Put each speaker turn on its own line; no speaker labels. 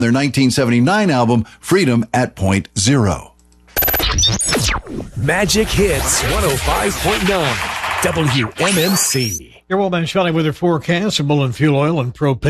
their 1979 album, Freedom at Point Zero.
Magic Hits 105.9 WMMC.
Your Wellman Valley weather forecast, Bullen Fuel Oil and propane.